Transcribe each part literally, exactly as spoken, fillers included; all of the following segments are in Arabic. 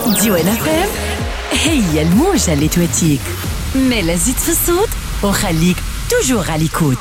ديوان فام هي الموجة اللي تواتيك مالا زيد في الصوت وخليك توجور على ليكوت.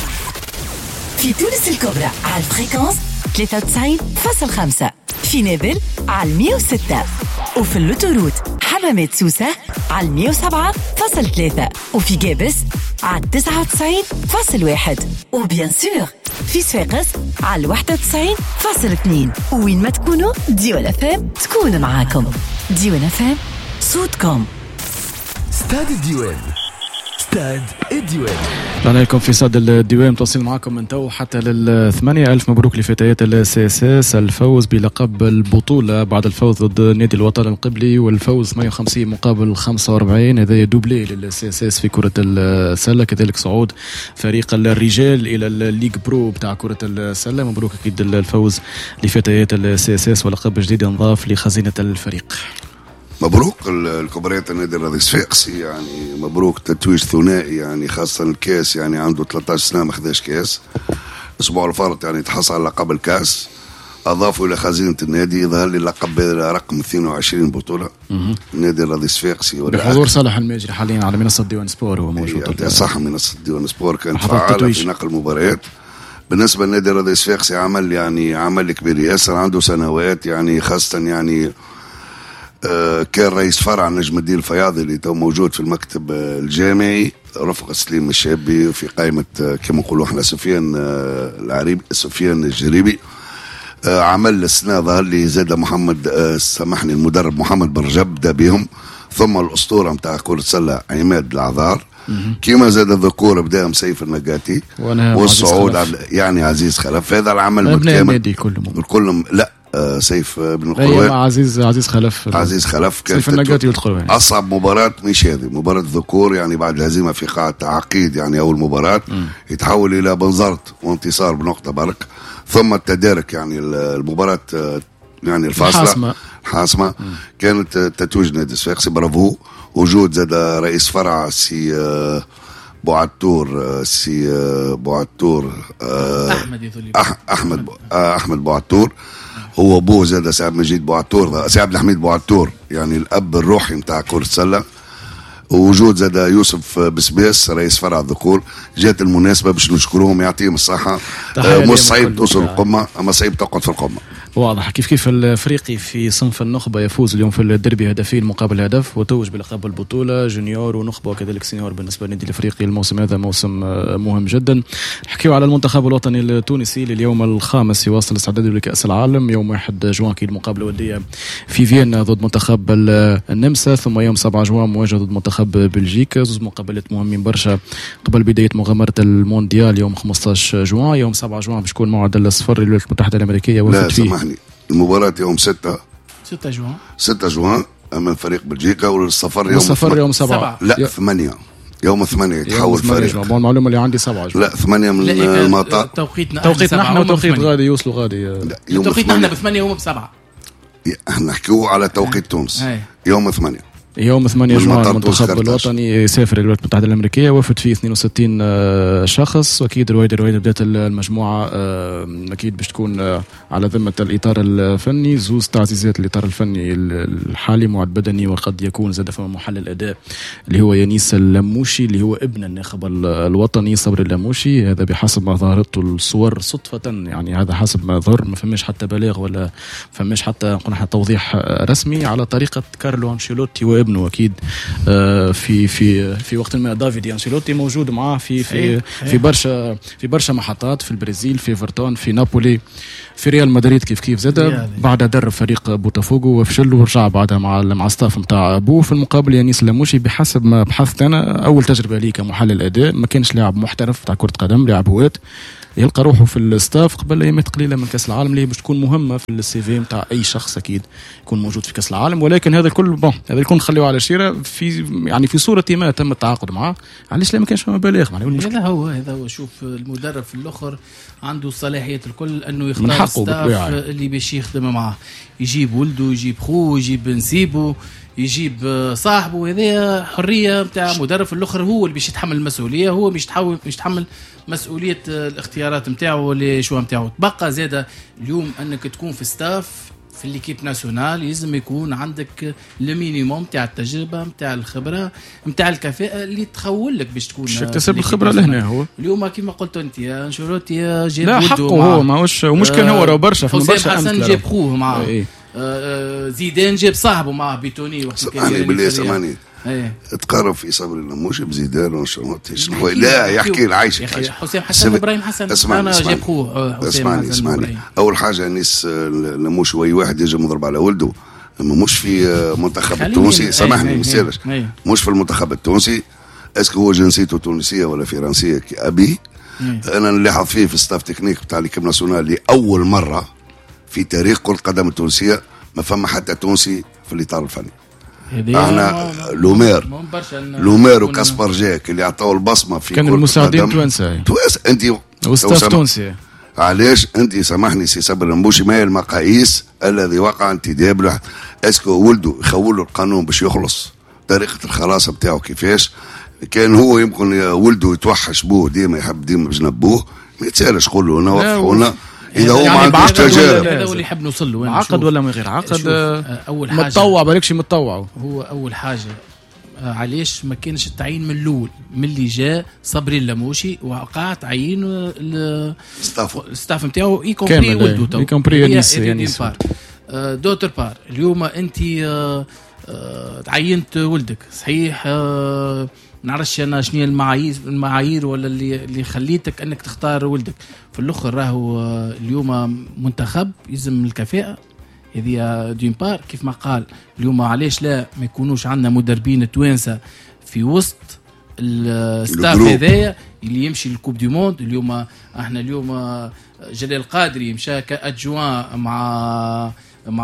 في تونس الكبرى على الفريكونس ثلاثة وتسعين فاصل خمسة، في نابل على مية وستة، وفي اللوتوروت حمامات سوسة على مية وسبعة فاصل ثلاثة، وفي جابس على تسعة وتسعين فاصل واحد، وبيان سور في صفاقس على واحد وتسعين فاصل اثنين. وين ما تكونوا ديوان فام تكون معاكم. ديوان فام صوتكم. استاد الديوان، استاد الديوان. أهلا لكم في استاد الديوان، متواصلين معكم من تو حتى للثمانية. ألف مبروك لفتيات السي اس اس الفوز بلقب البطولة بعد الفوز ضد نادي الوطن القبلي والفوز ثمانية وخمسين مقابل خمسة وأربعين. هذا دوبلي للسي اس اس في كرة السلة، كذلك صعود فريق الرجال إلى الليج برو بتاع كرة السلة. مبروك أكيد الفوز لفتيات السي اس اس ولقب جديد انضاف لخزينة الفريق. مبروك الكبريات النادي الرياضي الصفاقسي، يعني مبروك تتويج ثنائي، يعني خاصة الكاس، يعني عنده ثلاثة عشر سنة ما خداش كاس. الأسبوع الفارط يعني تحصل على لقب الكاس، أضافوا إلى خزينة النادي. ظهر لي اللقب رقم اثنين وعشرين بطولة النادي الرياضي الصفاقسي بحضور صالح الماجري حاليا على منصة ديوان سبور. هو موجود يعني صح، منصة ديوان سبور كانت فعالة في نقل المباريات. بالنسبة للنادي الرياضي الصفاقسي عمل يعني عمل كبير ياسر، عنده سنوات، يعني خاصة يعني آه كان رئيس فرع نجم الدين الفياضي اللي تو موجود في المكتب آه الجامعي، رفقة سليم الشابي في قائمة آه كما نقولوا احنا سفيان آه العريبي سفيان الجريبي. آه عمل السنة ظهر لي زاد محمد آه سامحني المدرب محمد برجب بدا بهم، ثم الأسطورة متاع كرة السلة عماد العذار، كما زاد الذكور بدا مسيف النقاتي والصعود يعني عزيز خلف. هذا العمل بالكامل كلهم كلهم لا آه سيف بن القروان مع عزيز عزيز خلف عزيز خلف سيف النقاتي والقروان. اصعب مباراه مش هذه مباراه ذكور، يعني بعد الهزيمه في قاعه تعقيد، يعني اول مباراه م. يتحول الى بنزرت وانتصار بنقطه برك، ثم التدارك، يعني المباراه يعني الفاصله الحاسمه حاسمه كانت تتويج نادي الصفاقسي. برافو. وجود زاد رئيس فرع سي بوعتور سي بوعتور احمد احمد احمد بوعتور، هو ابوه زاد سعد مجيد بوعتور سعد الحميد بوعتور، يعني الاب الروحي نتاع كرة السلة. ووجود زاد يوسف بسباس رئيس فرع الذكور. جات المناسبة باش نشكرهم يعطيهم الصحة. مش صعيب توصل القمة، اما صعيب تقعد في القمة. واضح. كيف كيف الفريقي في صنف النخبة يفوز اليوم في الدربي هدفين مقابل هدف وتوج بلقب البطولة جونيور ونخبة وكذلك سينيور. بالنسبة للنادي الافريقي الموسم هذا موسم مهم جدا. نحكيو على المنتخب الوطني التونسي لليوم الخامس يواصل استعداده لكأس العالم. يوم واحد جوان كي المقابلة ودية في فيينا ضد منتخب النمسا، ثم يوم سبعة جوان مواجهة ضد منتخب بلجيكا. زوج مقابلات مهمين برشا قبل بداية مغامرة المونديال يوم خمسة عشر جوان. يوم سبعة جوان باش يكون موعد الصفر للولايات المتحدة الأمريكية وفد فيه. سامحني، المباراة يوم ستة ستة جوان ستة جوان أمام فريق بلجيكا، والسفر يوم السفر يوم سبعة. لا ثمانية يوم ثمانية يتحول فريق. المعلومة اللي عندي سبعة جوان. لا ثمانية من المطار. توقيتنا توقيتنا احنا وتوقيت غادي يوصلوا غادي. توقيتنا احنا بثمانية وهم بسبعة. احنا نحكيو على توقيت تونس يوم ثمانية. يوم ثمانية جوان المنتخب الوطني يسافر الولايات المتحدة الأمريكية، وفد فيه اثنين وستين شخص. وأكيد رويدة رويدة بدأت المجموعة أكيد باش تكون على ذمة الإطار الفني. زوز تعزيزات الإطار الفني الحالي معد بدني، وقد يكون زاد فما محلل أداء اللي هو يانيس اللموشي اللي هو ابن الناخب الوطني صبري اللموشي. هذا بحسب ما ظهرته الصور صدفة، يعني هذا حسب ما ظهر، ما فماش حتى بلاغ ولا فماش حتى نقول توضيح رسمي على طريقة كارلو أنشيلوتي وابنه. اكيد في في في وقت ما دافيد أنشيلوتي موجود معاه في في في برشا في برشا محطات في البرازيل، في ايفرتون، في نابولي، في ريال مدريد كيف كيف زاد. بعد درب فريق بوتافوغو وفشل ورجع بعدها مع مع ستاف نتاع ابوه. في المقابل يانيس اللموشي بحسب ما بحثت انا اول تجربه لي كمحلل اداء، ما كانش لاعب محترف تاع كره قدم، لاعب هوات يلقى روحه في الستاف قبل ايامات قليله من كاس العالم اللي باش تكون مهمه في السي في نتاع اي شخص اكيد يكون موجود في كاس العالم. ولكن هذا الكل بون هذا الكل نخليه على شيره في يعني في صوره ما تم التعاقد معه. علاش لا ما كانش فما بلاغ؟ هذا هو هذا هو شوف المدرب في الاخر عنده الصلاحيات الكل انه يختار الستاف اللي باش يخدم معاه، يجيب ولده، يجيب خوه، يجيب نسيبه، يجيب صاحبه. هذه حريه نتاع مدرب في الاخر، هو اللي باش يتحمل المسؤوليه، هو باش يتحول باش يتحمل مسؤوليه الاختيارات نتاعو والشوا نتاعو. تبقى زاده اليوم انك تكون في ستاف في الليكيب ناسيونال لازم يكون عندك المينيموم تاع التجربه نتاع الخبره نتاع الكفاءه اللي تخول لك باش تكون تكتسب الخبره لهنا. هو اليوم كيما قلت انت يا انشيلوتي جاب لا حقه هو ماهوش ومش كان هو راه برشا في برشا حسن جاب خوه معاه إيه. آه زيدان جاب صاحبه معاه بيتوني وقت سامحني بالله سامحني ايه تقارب في صبري النموشي بزيدان وشنوتي شنو لا يحكي العيش حسام حسن ابراهيم حسن اسمعني جاب خوه اسمعني اسمعني اول حاجه نيس النموشي واي واحد يجي مضرب على ولده اما مش في منتخب التونسي سامحني ما يصيرش مش في المنتخب التونسي اسكو هو جنسيته تونسيه ولا فرنسيه كابي انا نلاحظ فيه في ستاف تكنيك بتاع ليكيب ناسيونال لاول مره في تاريخ كرة القدم التونسية ما فما حتى تونسي في الإطار الفني. احنا لومير لومير وكاسبر جاك اللي عطاو البصمة في كان المساعدين توانسة توانسة انت وستاف تونسي. علاش انت سامحني سي صبر المبوشي ما هي المقاييس الذي وقع انتداب له اسكو ولده يخول له القانون باش يخلص طريقة الخلاص بتاعه كيفاش كان هو يمكن ولده يتوحش بوه ديما يحب ديما بجنب بوه ما يتسالش قول له انا وقفونا إذا هو ما عندوش تجارب. هذا هو اللي يحب نوصل له. عقد ولا من غير عقد؟ أول حاجة متطوع بالكش متطوع. هو أول حاجة علاش ما كانش التعيين من الأول من اللي جاء صبري اللموشي وقع تعيين الستاف نتاعو يكمبري ولدو يكمبري يانيس يانيس دوتر بار اليوم أنت تعينت ولدك صحيح نعرفش انا شنو المعايير المعايير ولا اللي اللي خليتك انك تختار ولدك في الاخر راهو اليوم منتخب يلزم الكفاءه هذه دون بار كيف ما قال اليوم علاش لا ما يكونوش عندنا مدربين توانسه في وسط الستاف هذايا اللي يمشي للكوب دي موند. اليوم احنا اليوم جلال القادري مشى كادجوان مع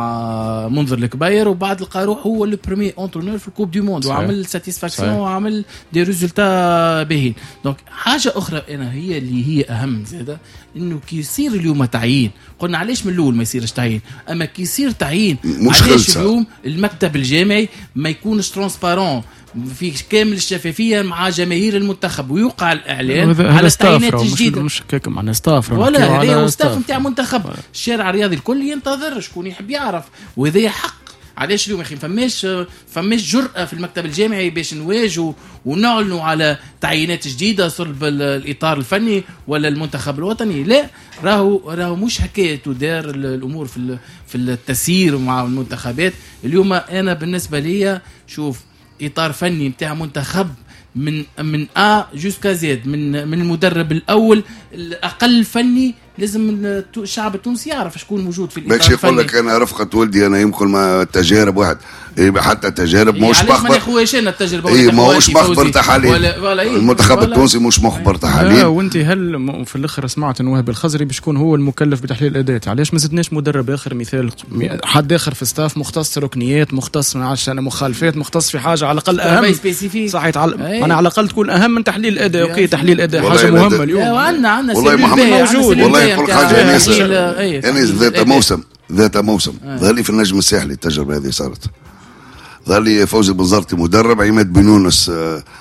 مع منذر الكبير وبعد لقى روح هو لو بريمي اونترونور في الكوب دي موند وعمل ساتيسفاكسيون وعمل دي ريزولتا باهين. دونك حاجه اخرى انا هي اللي هي اهم زاده انه كي يصير اليوم تعيين قلنا علاش من الاول ما يصيرش تعيين اما كي يصير تعيين علاش اليوم المكتب الجامعي ما يكونش ترانسبارون في كامل الشفافيه مع جماهير المنتخب ويوقع الاعلان على التعيينات الجديده مش هكاك معنا ستاف ولا هذا ستاف نتاع منتخب الشارع الرياضي الكل ينتظر شكون يحب يعرف وهذا حق. علاش اليوم يا اخي فماش فماش جرأه في المكتب الجامعي باش نواجهوا ونعلنوا على تعيينات جديده صلب الاطار الفني ولا المنتخب الوطني؟ لا راهو راهو مش حكايه تدار الامور في في التسيير مع المنتخبات. اليوم انا بالنسبه لي شوف اطار فني نتاع منتخب من من ا جوسكا زد من من المدرب الاول الاقل فني لازم الشعب التونسي يعرف شكون موجود في الاطار الفني. باش يقول لك انا رفقه ولدي انا يمكن ما تجارب واحد يبقى حتى تجارب مش مخبر. ما ناخوش انا التجربه اي ماهوش مخبر تحاليل إيه؟ المنتخب التونسي مش مخبر تحاليل. وانت هل في الاخر سمعت انه وهب الخزري باش يكون هو المكلف بتحليل الاداء؟ علاش ما زدناش مدرب اخر مثال حد اخر في ستاف مختص ركنيات مختص ما عادش انا مخالفات مختص في حاجه على الاقل اهم صحيح على انا على الاقل تكون اهم من تحليل الاداء. اوكي تحليل الاداء حاجه مهمه اليوم عندنا عندنا والله محمد موجود والله يقول حاجه انيس انيس ذات موسم ذات موسم ظهر لي في النجم الساحلي التجربه هذه صارت ظهر لي فوزي بنزرتي مدرب عماد بن يونس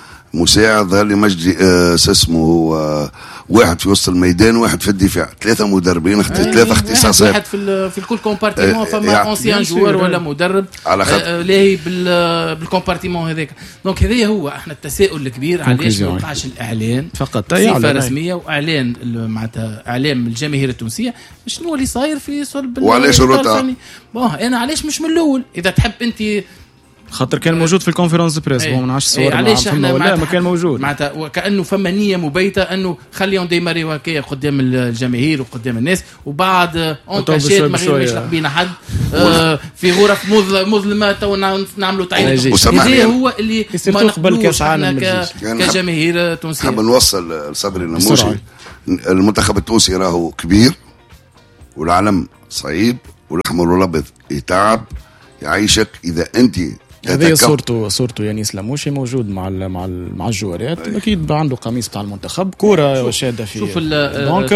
مساعد ظهر لي مجدي اسمه واحد في وسط الميدان واحد في الدفاع ثلاثه مدربين ثلاثه اختصاصات واحد في في الكل كومبارتيمون فما اونسيان جوار ولا مدرب لاهي بالكومبارتيمون هذاك. دونك هذا هو احنا التساؤل الكبير علاش ما وقعش الاعلان فقط صفه رسميه واعلان معناتها اعلام الجماهير التونسيه شنو اللي صاير في صلب وعلاش الروتا بون انا علاش مش من الاول اذا تحب انت خاطر كان موجود في الكونفرنس بريس ايه. ما نعرفش الصور علاش احنا ولا ما كان موجود معناتها وكانه فما نيه مبيته انه خليهم ديماريو هكايا قدام الجماهير وقدام الناس وبعد اونكاشيت ما غير يشلق بينا حد آه في غرف مظلمه تو نعملوا تعيين. هذا هو اللي ما نقبلوش احنا كجماهير تونسيه. نحب نوصل لصبري النموشي المنتخب التونسي راهو كبير والعلم صعيب والاحمر والابيض يتعب يعيشك اذا انت هذه صورته صورته يعني سلاموشي موجود مع ال مع ال مع الجوارات اكيد عنده قميص بتاع المنتخب كوره شاده فيه. شوف دونك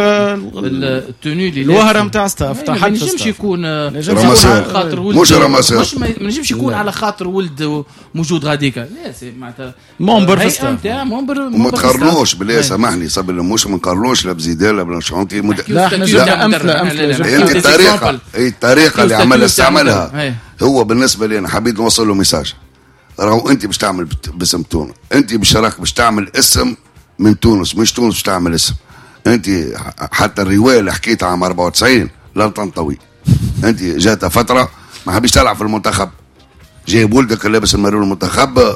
التوني اللي الوهره نتاع ستاف تاع ما نجمش يكون على خاطر ولد مش مش ما نجمش يكون على خاطر ولد موجود غاديك لا معناتها مونبر في ستاف نتاع مونبر ما تقارنوش بالله سامحني صبر مش ما نقارنوش لا بزيدان ولا شونتي لا احنا جبنا امثله امثله انت الطريقه اي الطريقه اللي عملها استعملها هو بالنسبه لي انا حبيت نوصل له ميساج. راهو انت باش تعمل باسم تونس انت باش راك باش تعمل اسم من تونس مش تونس باش تعمل اسم انت حتى الروايه اللي حكيتها عام أربعة وتسعين لن تنطوي انت جات فتره ما حبيش تلعب في المنتخب جايب ولدك لابس المارون المنتخب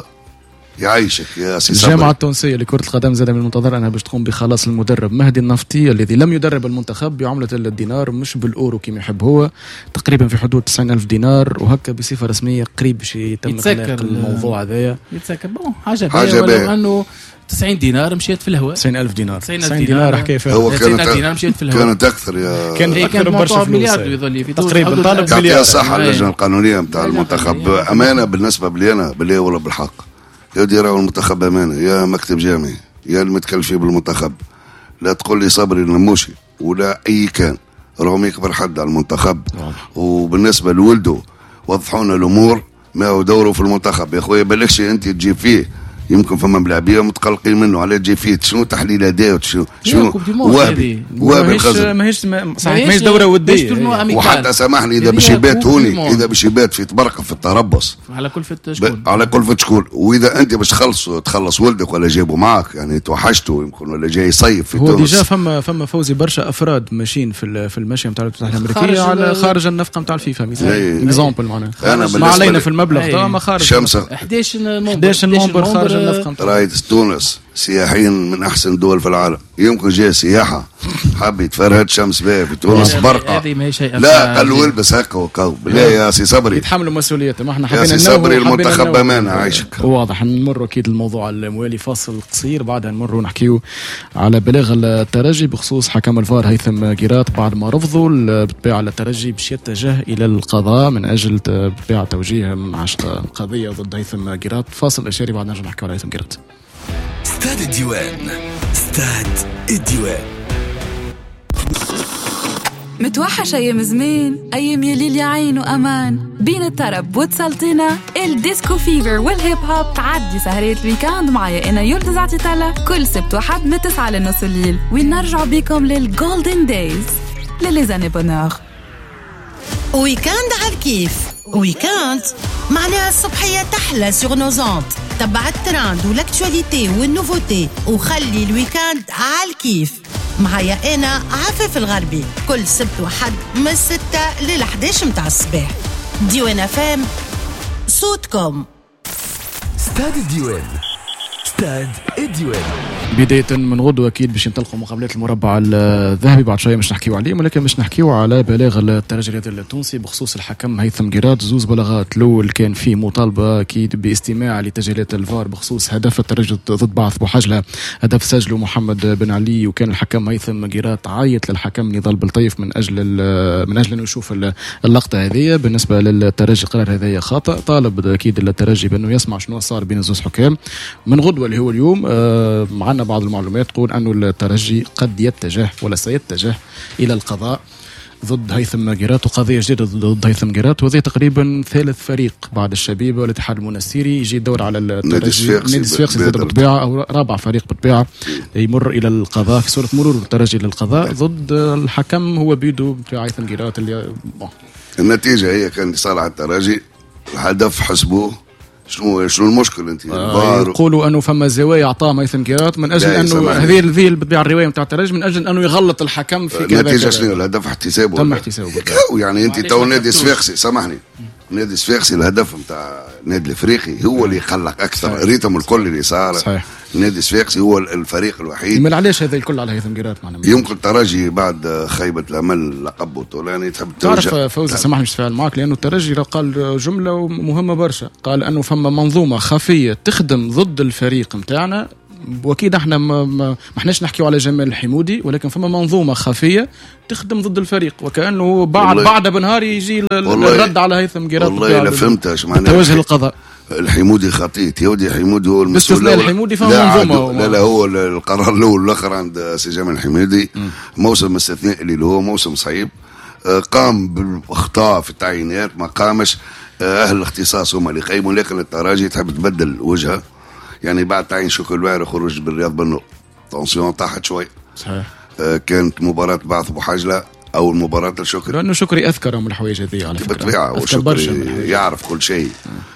يعيشك يا سي صبري. الجامعة التونسية لكرة القدم زاد من المنتظر أنها باش تقوم بخلاص المدرب مهدي النفطي الذي لم يدرب المنتخب بعملة الدينار مش بالأورو كما يحب هو تقريبا في حدود تسعين ألف دينار وهكا بصفة رسمية قريب باش يتم خلاق الموضوع هذايا يتسكر بون حاجة حاجة ولو أنه تسعين دينار مشيت في الهواء تسعين ألف دينار تسعين دينار حكاية فيها هو كانت دينار مشيت في الهواء كانت أكثر يا كانت أكثر برشا فلوس تقريبا طالب مليار صح على اللجنة القانونية نتاع المنتخب أمانة بالنسبة لي أنا بالله ولا بالحق يا راهو المنتخب أمانة يا مكتب جامعي يا المتكلفين بالمنتخب لا تقول لي صبري النموشي ولا أي كان راهم يكبر حد على المنتخب وبالنسبة لولده وضحونا الأمور ما هو دوره في المنتخب يا أخويا بلغش أنت تجيب فيه يمكن فما ملاعبيه متقلقين منه على جي فيه شنو تحليل اداء شنو شنو وابي وابي ماهيش صحيح ماهيش دوره وديه وحتى سامحني اذا باش يبات هوني اذا باش يبات في تبرقه في التربص على كلفه شكون على كلفه شكون واذا انت باش تخلص تخلص ولدك ولا جايبه معك يعني توحشته يمكن ولا جاي يصيف في تونس هو ديجا فما فما فوزي برشا افراد ماشيين في في المشيه نتاع الاتحاد الامريكيه على خارج النفقه نتاع الفيفا مثلا اكزامبل معناها ما علينا في المبلغ ده ما خارج شمسه احداش نوفمبر خارج النفقه تونس سياحيين من احسن الدول في العالم يمكن جاي سياحه حاب يتفرهد شمس باهي في تونس برقه لا قال له البس هكا وكاو لا يا سي صبري يتحملوا مسؤوليته ما احنا حبينا يا سي صبري المنتخب امانه عايشك واضح نمروا اكيد الموضوع الموالي فاصل قصير بعدها نمروا نحكيو على بلاغ الترجي بخصوص حكم الفار هيثم قيراط بعد ما رفضوا بالطبيعه الترجي باش يتجه الى القضاء من اجل بالطبيعه توجيه قضيه ضد هيثم قيراط. فاصل اشاري بعد نرجع نحكيو على هيثم قيراط. استاد الديوان استاد الديوان متوحشة أيام زمان أيام يليل يا عين وأمان بين الطرب وتسلطينا الديسكو فيفر والهيب هوب تعدي سهرات الويكاند معايا أنا يلدز عطيتالا كل سبت وحد من تسعة لنص الليل ونرجع بكم للجولدن دايز لليزاني بونور. ويكاند على الكيف ويكاند معناها الصبحية تحلى سيغ نوزونت. تبع التراند والاكتواليتي والنوفوتي وخلي الويكاند على الكيف معايا انا عفاف الغربي كل سبت وحد من الستة للحداش متاع الصباح. ديوان فام صوتكم. استاد الديوان استاد الديوان. بداية من غدوة أكيد باش نطلقوا مقابلات المربع الذهبي بعد شوية مش نحكيو عليه ولكن مش نحكيو على بلاغ الترجي الرياضي التونسي بخصوص الحكم هيثم قيراط. زوز بلاغات. الأول كان فيه مطالبة أكيد باستماع لتسجيلات الفار بخصوص هدف الترجي ضد بعث بوحجلة هدف سجله محمد بن علي وكان الحكم هيثم قيراط عايط للحكم نضال بلطيف من أجل من أجل أنه يشوف اللقطة هذه. بالنسبة للترجي قرار هذايا خاطئ. طالب أكيد الترجي بأنه يسمع شنو صار بين زوز حكام. من غدوة اللي هو اليوم آه معنا بعض المعلومات تقول أنه الترجي قد يتجه ولا سيتجه إلى القضاء ضد هيثم قيراط وقضية جديدة ضد هيثم قيراط وهذه تقريبا ثالث فريق بعد الشبيبة والاتحاد المنستيري يجي يدور على الترجي نادي الصفاقسي بالطبيعة أو رابع فريق بالطبيعة يمر إلى القضاء في صورة مرور الترجي للقضاء ضد الحكم هو بيدو بتاع هيثم قيراط اللي النتيجة هي كان صار على الترجي الهدف حسبوه. شنو شنو المشكل انت؟ آه يقولوا انه فما زوايا اعطاه هيثم قيراط من اجل انه هذه هذه بالطبيعه الروايه نتاع الترجي من اجل انه يغلط الحكم في كذا. النتيجه شنو؟ الهدف احتسابه تم احتسابه يعني انت تو نادي الصفاقسي سامحني نادي الصفاقسي الهدف نتاع النادي الافريقي هو اللي يخلق اكثر الريتم الكل اللي صار. صحيح. النادي الصفاقسي هو الفريق الوحيد. من علاش هذا الكل على هيثم قيراط معنا؟ يمكن الترجي بعد خيبه الامل لقبه طولاني تحب تعرف فوزي سامحني مش فاعل معك لانه الترجي قال جمله مهمه برشا. قال انه فما منظومه خفيه تخدم ضد الفريق نتاعنا واكيد احنا ما, ما احناش نحكيو على جمال الحمودي ولكن فما منظومه خفيه تخدم ضد الفريق وكانه بعد بعد بنهار يجي الرد على هيثم قيراط. والله لا فهمتش معناها توجه القضاء. الحمودي خطيت يودي الحمودي هو المسؤول باستثناء الحمودي فهو لا, منظومه لا لا هو القرار الاول والاخر عند سي جمال الحمودي. موسم استثنائي اللي هو موسم صعيب، قام بالاخطاء في التعيينات، ما قامش اهل الاختصاص هم اللي قيموا، لكن التراجي تحب تبدل وجهه يعني بعد تعيين شكل الواعر خروج بالرياض بنو طونسيون طاحت شوي. صحيح. كانت مباراة بعث بوحجلة أو المباراة لشكري، لأنه شكري أذكر من الحوايج هذه على فكرة بالطبيعة، وشكري يعرف كل شيء.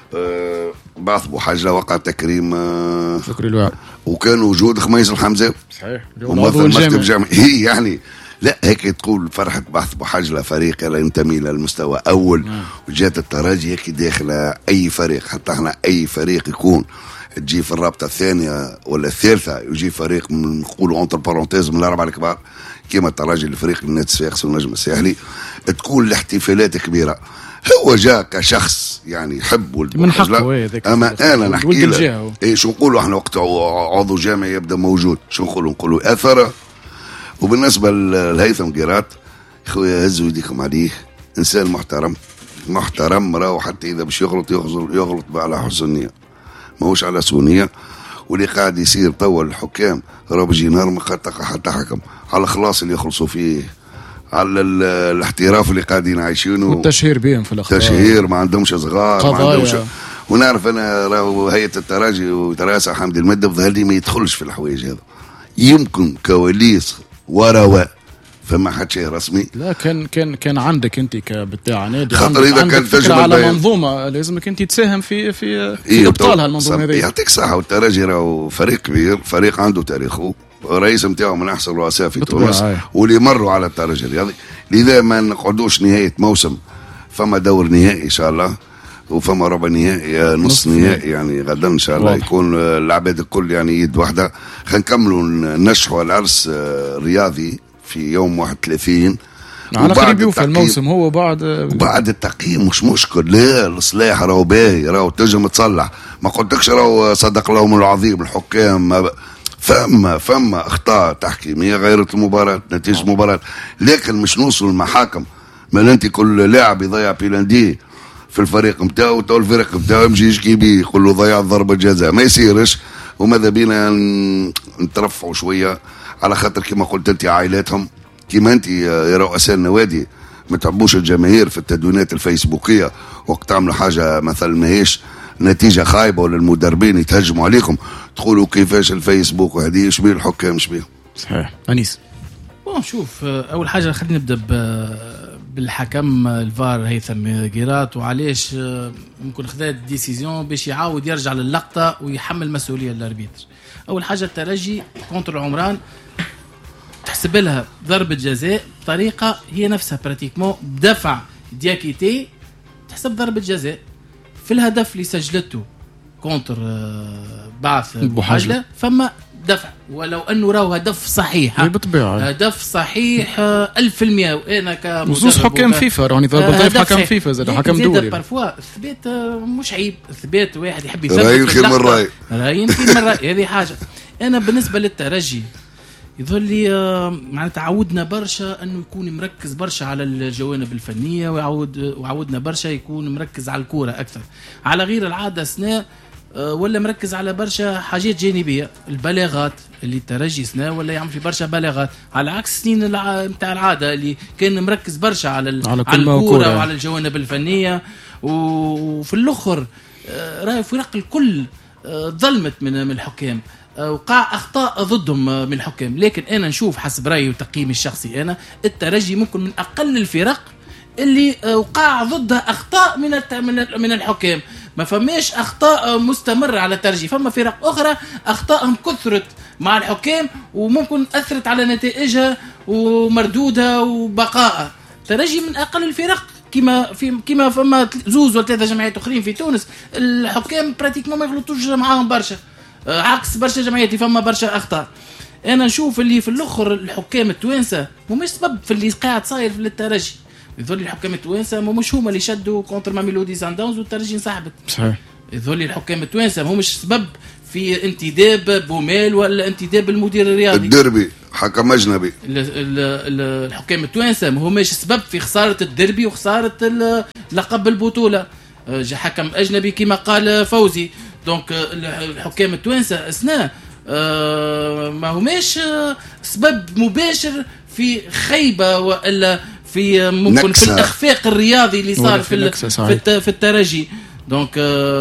أه بعث بوحجلة وقع تكريم أه شكري الواعر، وكان وجود خميس الحمزة صحيح وممثل مكتب جامعي. هي يعني لا هيك تقول فرحة بعث بوحجلة فريق لا ينتمي للمستوى أول مم. وجات التراجي هيك داخل أي فريق، حتى احنا أي فريق يكون تجي في الرابطة الثانية ولا الثالثة يجي فريق من نقولوا انتر بارونتيز من الأربعة الكبار كما التراجي الفريق النادي الصفاقسي والنجم الساحلي، تكون الاحتفالات كبيرة. هو جاء كشخص يعني يحب من حقه، اما انا نحكي له ايش نقولوا احنا وقت عضو جامعي يبدا موجود شو نقولوا نقولوا اثر. وبالنسبه للهيثم قيرات خويا هزوا يديكم عليه، انسان محترم محترم راهو حتى اذا باش يغلط يغلط يغلط على حسن نيه ماهوش على سونيه. واللي قاعد يصير طول الحكام راهو بيجي نهار ما حتى حكم على الخلاص اللي يخلصوا فيه، على الاحتراف اللي قاعدين عايشينه والتشهير بهم في الاخبار، تشهير ما عندهمش صغار ما عندهمش. ونعرف انا راهو هيئه التراجي وتراسة حمد المدة ظهر لي ما يدخلش في الحوايج هذا، يمكن كواليس وراء فما حد شيء رسمي. لا كان كان كان عندك انت كبتاع نادي خاطر اذا كان فكره على البيان. منظومه لازمك انت تساهم في في في إيه ابطال هالمنظومه هذه. يعطيك صحه. والتراجي راهو فريق كبير، فريق عنده تاريخه، الرئيس نتاعو من احسن الرؤساء في تونس واللي مروا على الترجي الرياضي. لذا ما نقعدوش نهايه موسم، فما دور نهائي ان شاء الله وفما ربع نهائي نص نهائي يعني غدا ان شاء الله يكون العباد الكل يعني يد واحده. خلينا نكملوا ننشحوا العرس الرياضي في يوم واحد وثلاثين على قريب يوفى الموسم هو بعد بعد التقييم. مش مشكل، لا الصلاح راهو باهي راهو تنجم تصلح، ما قلتلكش راهو صدق لهم العظيم الحكام فما فما اخطاء تحكيميه غيرت المباراه نتيجه المباراه، لكن مش نوصل المحاكم. ما انت كل لاعب يضيع بيلاندي في الفريق نتاعو تو الفريق نتاعو يمشي يشكي بيه يقول له ضيع ضربه جزاء، ما يصيرش. وماذا بينا نترفعوا شويه على خاطر كما قلت انت عائلاتهم كما انت يا رؤساء النوادي ما تعبوش الجماهير في التدوينات الفيسبوكيه وقت تعملوا حاجه مثلا ماهيش نتيجه خايبه ولا المدربين يتهجموا عليكم تقولوا كيفاش الفيسبوك وهذه ايش بيه الحكام ايش بيه. صحيح. انيس بون شوف اول حاجه خلينا نبدا بالحكم الفار هيثم قيرات وعليش ممكن خذا ديسيزيون باش يعاود يرجع للقطه ويحمل مسؤوليه الاربيتر. اول حاجه الترجي كونتر العمران تحسب لها ضربه جزاء بطريقه هي نفسها براتيكمون دفع دياكيتي تحسب ضربه جزاء في الهدف اللي سجلته كونتر بعث بوحجلة فما دفع ولو انه راهو هدف صحيح بالطبيعه هدف صحيح ألف في المية. وانا كمدرب حكام فيفا راني ضرب حكم فيفا زاد حكم دولي بارفوا الثبات مش عيب، الثبات واحد يحب يثبت راي يمكن من راي راي يمكن من راي هذه حاجه. انا بالنسبه للترجي يظل لي معناتها تعودنا برشا انه يكون مركز برشا على الجوانب الفنيه ويعود وعودنا برشا يكون مركز على الكوره اكثر على غير العاده سنه ولا مركز على برشا حاجات جانبيه البلاغات اللي الترجي سنه ولا يعمل في برشا بلاغات على عكس سنين نتاع العاده اللي كان مركز برشا على على, على الكوره وعلى الجوانب الفنيه. وفي الاخر راهي فرق الكل ظلمت من من الحكام وقع اخطاء ضدهم من الحكام. لكن انا نشوف حسب رايي وتقييمي الشخصي انا الترجي ممكن من اقل الفرق اللي وقع ضدها اخطاء من من الحكام. ما فماش اخطاء مستمره على الترجي، فما فرق اخرى اخطائهم كثرت مع الحكام وممكن اثرت على نتائجها ومردودها وبقائها. الترجي من اقل الفرق كما في كما فما زوز ولا ثلاثه جمعيات اخرين في تونس الحكام براتيكمون ما يغلطوش معاهم برشا عكس برشا جمعيات فما برشا اخطاء. انا نشوف اللي في الاخر الحكام التوانسه مش سبب في اللي قاعد صاير في الترجي. يظل الحكام التوانسه مش هما اللي شدوا كونتر ماميلودي سانداونز والترجي انسحبت. صحيح. يظل الحكام التوانسه مش سبب في انتداب بوميل ولا انتداب المدير الرياضي الدربي حكم اجنبي. الحكام التوانسه مش سبب في خساره الدربي وخساره لقب البطوله. حكم اجنبي كما قال فوزي. دونك الحكام التوانسه اثناء ما هماش سبب مباشر في خيبه والا في ممكن نكسة. في الاخفاق الرياضي اللي صار في في, في الترجي. دونك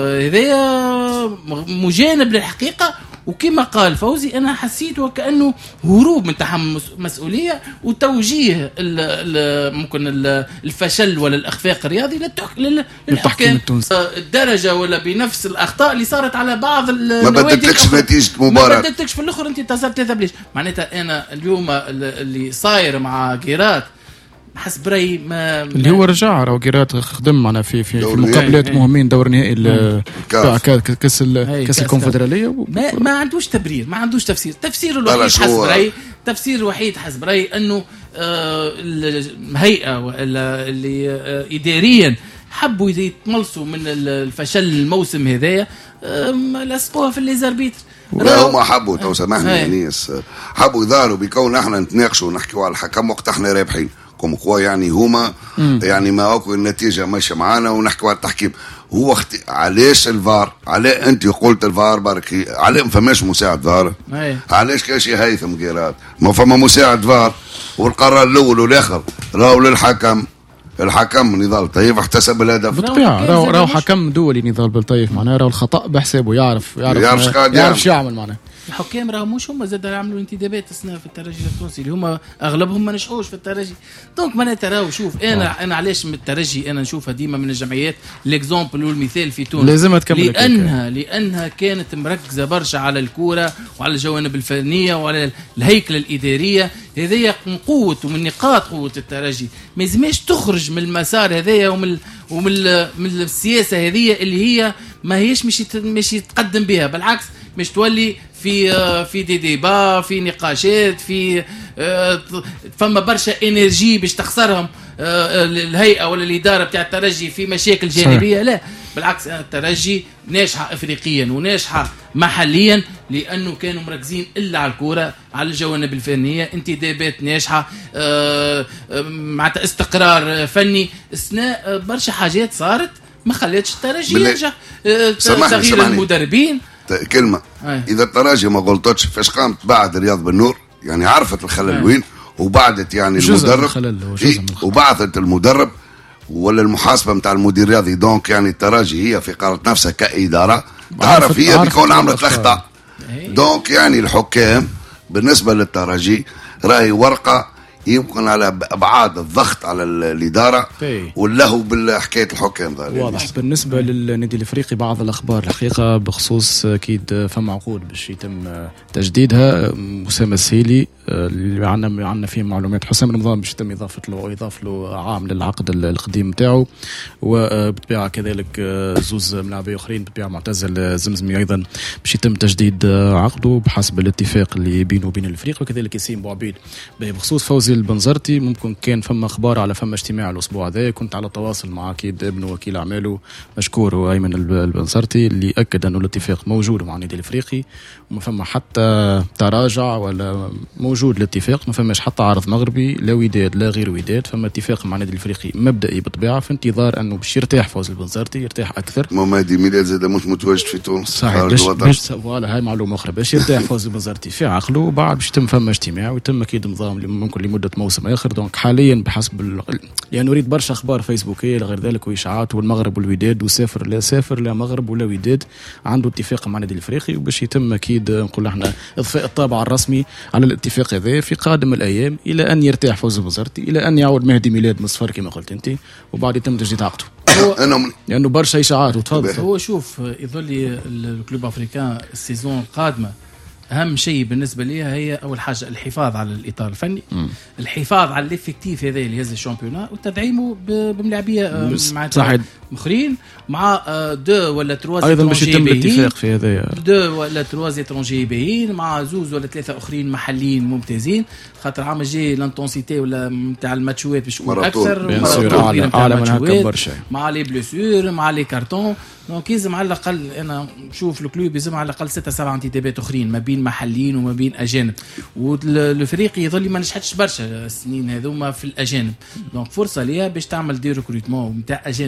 هذا مجانب للحقيقه. وكما قال فوزي انا حسيت وكانه هروب من تحمل مسؤوليه وتوجيه ال ال ممكن ال الفشل ولا الاخفاق الرياضي للحكام الدرجه ولا بنفس الاخطاء اللي صارت على بعض النوادي. ما بدلتكش نتيجه مباراه، ما بدلتكش في الاخر. انت انتصرت ثلاثه بليش معناتها. انا اليوم اللي صاير مع جيرات حسب رايي ما اللي هو رجع راهو جيرات خدم معنا في في, في مقابلات مهمين دور نهائي كاس كاس الكونفدراليه. ما, ما عندوش تبرير، ما عندوش تفسير. تفسير الوحيد حسب رايي تفسير الوحيد حسب رايي انه آه الهيئه اللي آه اداريا حبوا يتملصوا من الفشل الموسم هذايا آه لصقوها في الليزاربيتر. لا هما حبوا تو سامحني يا ناس حبوا يظهروا بكون احنا نتناقشوا ونحكيوا على الحكم وقت احنا رابحين كم قوة. يعني هما مم. يعني ما أكو النتيجة ماشية معانا ونحكوا على التحكيم. هو اختي علاش الفار؟ علاه انت قلت الفار بركي؟ علاه ما فماش مساعد فار؟ علاش كاش هيثم قيرات؟ ما فما مساعد فار والقرار الاول والاخر راهو للحكم. الحكم نضال طيب احتسب الهدف بالطبيعه. راهو راهو حكم دولي نضال بالطيف معناه راهو الخطا بحسابه يعرف يعرف يعرف يعرف شو يعمل معناه. الحكام راهم مش هم زاد يعملوا انتدابات السنه في الترجي التونسي اللي هم اغلبهم ما نجحوش في الترجي. دونك ما نتراو شوف انا أوه. انا علاش من الترجي انا نشوفها ديما من الجمعيات الاكزامبل والمثال في تونس لازم تكمل لانها لانها كانت مركزه برشا على الكوره وعلى الجوانب الفنيه وعلى الهيكله الاداريه. هذه من قوه ومن نقاط قوه الترجي. ما لازمش تخرج من المسار هذايا ومن ومن من السياسه هذه اللي هي ما هيش مش مش يتقدم بها، بالعكس مش تولي في في دي ديبا في نقاشات في فما برشا انرجي باش تخسرهم الهيئه ولا الاداره بتاع الترجي في مشاكل جانبيه. لا بالعكس الترجي ناجحه افريقيا وناجحه محليا لانه كانوا مركزين الا على الكوره على الجوانب الفنيه. انتدابات ناجحه معناتها استقرار فني اثناء برشا حاجات صارت ما خلاتش الترجي ينجح. تغيير المدربين كلمة أي. إذا التراجي ما غلطتش فاش قامت بعد رياض بن يعني عرفت الخلل وين وبعدت يعني المدرب إيه وبعثت المدرب ولا المحاسبة متاع المدير الرياضي. دونك يعني التراجي هي في قرارة نفسها كإدارة تعرف هي بكون عملت الأخطاء. دونك يعني الحكام بالنسبة للتراجي راهي ورقة يمكن على ابعاد الضغط على الاداره واللهو بالحكايه الحكام. واضح بالنسبه للنادي الافريقي بعض الاخبار الحقيقه بخصوص اكيد فما عقود باش يتم تجديدها. اسامه السيلي اللي عندنا عندنا فيه معلومات حسام رمضان باش يتم اضافه له اضافه له عام للعقد القديم نتاعو. وبالطبيعه كذلك زوز ملاعبيه اخرين بالطبيعه معتزل الزمزمي ايضا باش يتم تجديد عقده بحسب الاتفاق اللي بينه وبين الفريق. وكذلك ياسين بوعبيد. بخصوص فوزي البنزرتي ممكن كان فما اخبار على فما اجتماع الاسبوع هذا كنت على تواصل مع اكيد ابنه وكيل اعماله مشكور هو ايمن البنزرتي اللي اكد انه الاتفاق موجود مع النادي الافريقي وما فما حتى تراجع ولا موجود الاتفاق. ما فماش حتى عرض مغربي لا وداد لا غير وداد. فما اتفاق مع النادي الافريقي مبدئي بالطبيعه في انتظار انه باش يرتاح فوز البنزرتي يرتاح اكثر. مامادي ميلاد زاد مش متواجد في تونس صحيح باش فوالا هاي معلومه اخرى باش يرتاح فوز البنزرتي في عقله وبعد باش يتم فما اجتماع ويتم اكيد نظام ممكن لمده موسم اخر. دونك حاليا بحسب ال... يعني نريد برشا اخبار فيسبوكيه لغير ذلك واشاعات والمغرب والوداد وسافر لا سافر لا مغرب ولا وداد عنده اتفاق مع النادي الافريقي وباش يتم اكيد نقول احنا اضفاء الطابع الرسمي على الاتفاق هذا في قادم الايام الى ان يرتاح فوز البنزرتي الى ان يعود مهدي ميلاد مصفر كما قلت انت وبعد يتم تجديد عقده. لانه يعني برشا اشاعات وتفضل. هو شوف يظل الكلوب افريكان السيزون القادمه اهم شيء بالنسبه لي هي اول حاجه الحفاظ على الاطار الفني م. الحفاظ على الافكتيف هذا اللي هز الشامبيونات وتدعيمه بملاعبيه مع اخرين مع دو ولا تروز ايضا باش يتم الاتفاق في هذا دو ولا تروز اترونجي باهين مع زوز ولا ثلاثه اخرين محليين ممتازين خاطر عام جاي لانتونسيتي ولا نتاع الماتشوات باش تكون اكثر اعلى من هكا برشا مع لي بلوسور مع لي كارتون. دونك لازم على الاقل انا نشوف الكلوب لازم على الاقل ستة سبعة انتدابات اخرين ما بين محليين وما بين اجانب. والفريق يظل ما نجحتش برشا السنين هذوما في الاجانب. دونك فرصه ليها باش تعمل دي ريكروتمون نتاع اجانب